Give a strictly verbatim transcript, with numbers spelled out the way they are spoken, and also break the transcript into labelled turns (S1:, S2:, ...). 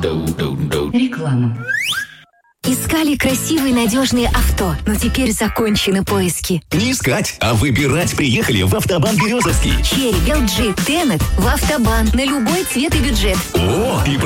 S1: Реклама.
S2: Искали красивые надежные авто, но теперь закончены поиски.
S3: Не искать, а выбирать приехали в Автобан Березовский.
S2: Черри, эл джи, Тенет в Автобан на любой цвет и бюджет.
S3: О, и